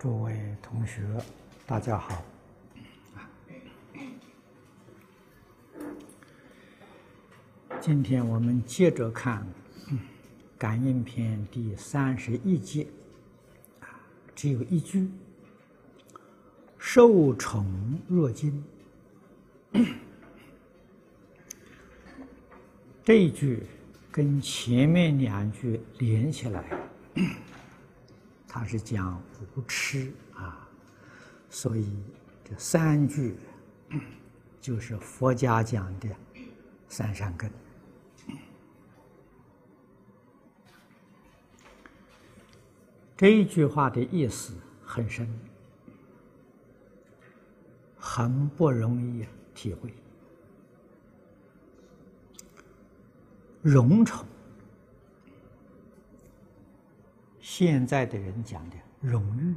诸位同学，大家好。今天我们接着看《感应篇》第31节，只有一句：“受宠若惊。”这一句跟前面两句连起来，它是讲无痴啊，所以这三句就是佛家讲的三善根。这一句话的意思很深，很不容易体会。荣宠，现在的人讲的荣誉，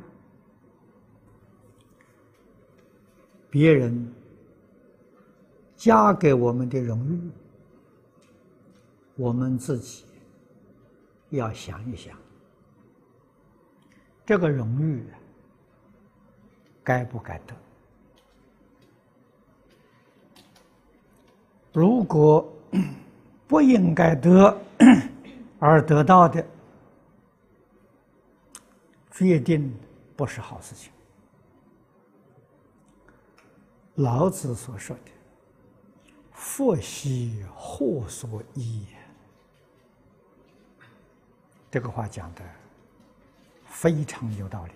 别人加给我们的荣誉，我们自己要想一想，这个荣誉该不该得？如果不应该得而得到的，决定不是好事情。老子所说的“福兮祸所依”，这个话讲的非常有道理。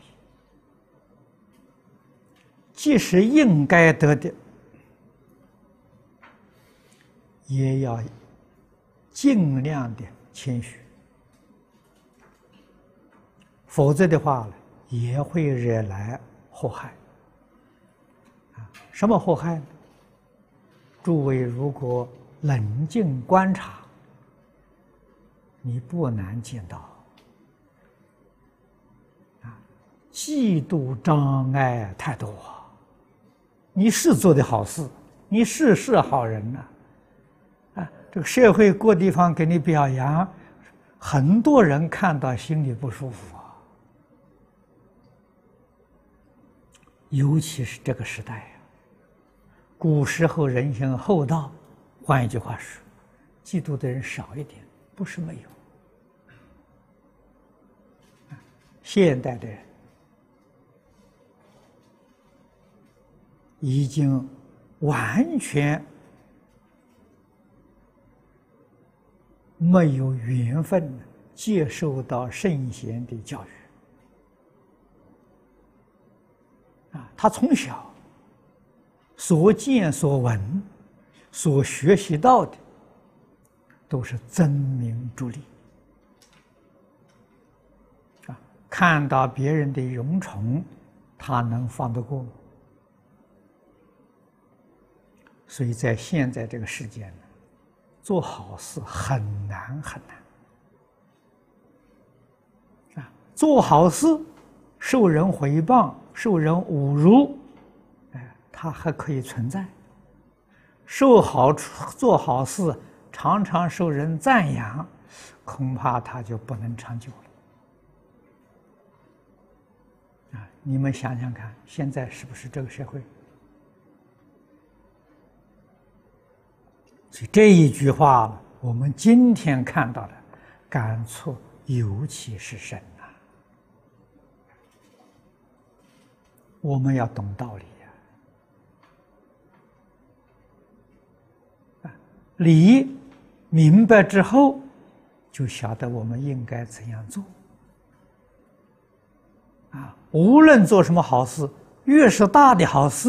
即使应该得的，也要尽量的谦虚，否则的话呢，也会惹来祸害。什么祸害呢？诸位如果冷静观察，你不难见到，嫉妒障碍太多。你是做的好事，你是好人呐。这个社会各地方给你表扬，很多人看到心里不舒服啊。尤其是这个时代啊，古时候人心厚道，换一句话说，嫉妒的人少一点，不是没有。现代的人已经完全没有缘分接受到圣贤的教育他从小所见所闻所学习到的都是争名逐利看到别人的荣宠，他能放得过吗？所以在现在这个世界呢，做好事很难很难做好事受人诽谤受人侮辱它还可以存在，做好事常常受人赞扬，恐怕它就不能长久了你们想想看，现在是不是这个社会？所以这一句话我们今天看到的感触尤其是深我们要懂道理理明白之后，就晓得我们应该怎样做无论做什么好事，越是大的好事